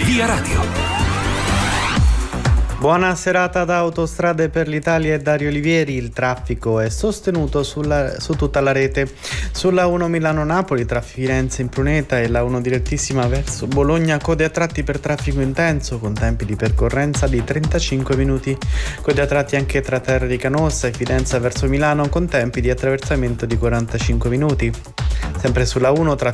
Via Radio. Buona serata da Autostrade per l'Italia e Dario Olivieri. Il traffico è sostenuto su tutta la rete. Sulla 1 Milano-Napoli tra Firenze in Pruneta e la 1 direttissima verso Bologna, code a tratti per traffico intenso con tempi di percorrenza di 35 minuti. Code a tratti anche tra Terra di Canossa e Fidenza verso Milano con tempi di attraversamento di 45 minuti. Sempre sulla 1 tra